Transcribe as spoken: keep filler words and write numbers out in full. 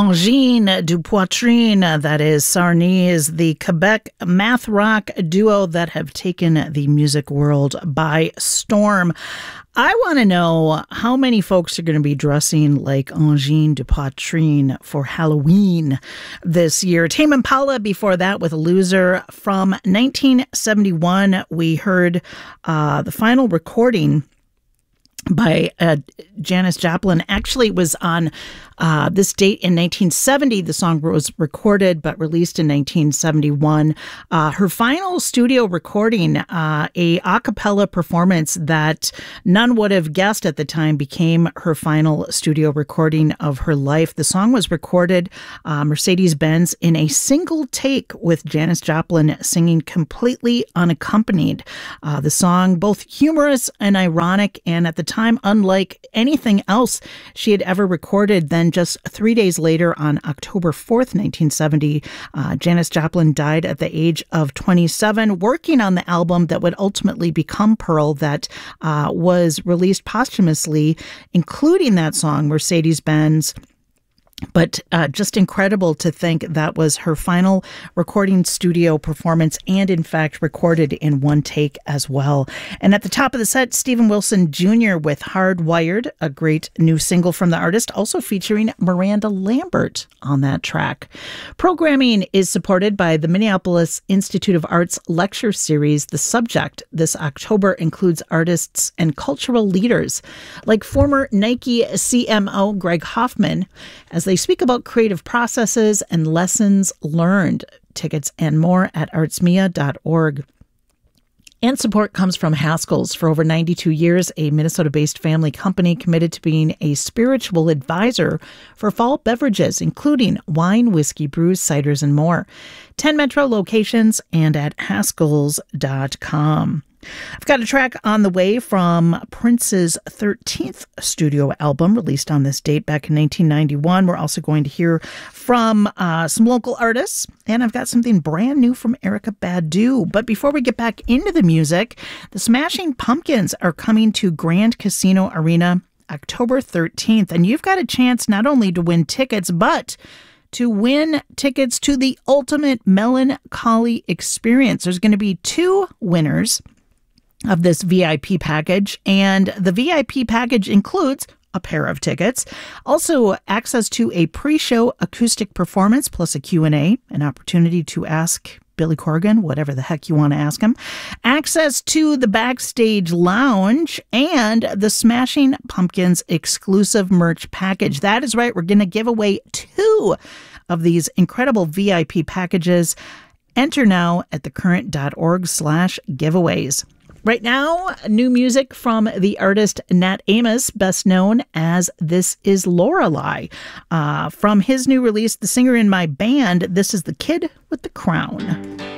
Angine du Poitrine, that is Sarnese, the Quebec math rock duo that have taken the music world by storm. I want to know how many folks are going to be dressing like Angine du Poitrine for Halloween this year. Tame Impala before that with Loser. From nineteen seventy-one, we heard uh, the final recording by uh, Janis Joplin. Actually, it was on uh, this date in nineteen seventy. The song was recorded but released in nineteen seventy-one. Uh, her final studio recording, uh, a a cappella performance that none would have guessed at the time, became her final studio recording of her life. The song was recorded uh, Mercedes-Benz in a single take with Janis Joplin singing completely unaccompanied. Uh, the song, both humorous and ironic, and at the time unlike anything else she had ever recorded. Then just three days later, on October fourth, nineteen seventy, uh, Janis Joplin died at the age of twenty-seven, working on the album that would ultimately become Pearl, that uh, was released posthumously, including that song, Mercedes-Benz. But uh, just incredible to think that was her final recording studio performance, and in fact recorded in one take as well. And at the top of the set, Steven Wilson Junior with Hardwired, a great new single from the artist, also featuring Miranda Lambert on that track. Programming is supported by the Minneapolis Institute of Arts lecture series. The subject this October includes artists and cultural leaders like former Nike C M O Greg Hoffman, as they speak about creative processes and lessons learned. Tickets and more at artsmia dot org. And support comes from Haskell's. For over ninety-two years, a Minnesota-based family company committed to being a spiritual advisor for fall beverages, including wine, whiskey, brews, ciders, and more. ten Metro locations and at haskells dot com. I've got a track on the way from Prince's thirteenth studio album, released on this date back in nineteen ninety-one. We're also going to hear from uh, some local artists, and I've got something brand new from Erykah Badu. But before we get back into the music, the Smashing Pumpkins are coming to Grand Casino Arena October thirteenth, and you've got a chance not only to win tickets, but to win tickets to the ultimate melancholy experience. There's going to be two winners of this V I P package, and the V I P package includes a pair of tickets, also access to a pre-show acoustic performance plus a Q and A, an opportunity to ask Billy Corgan whatever the heck you want to ask him, access to the backstage lounge, and the Smashing Pumpkins exclusive merch package. That is right, we're going to give away two of these incredible V I P packages. Enter now at thecurrent.org slash giveaways. Right now, new music from the artist Nat Amos, best known as This Is Lorelei. Uh, from his new release, The Singer in My Band, this is The Kid with the Crown.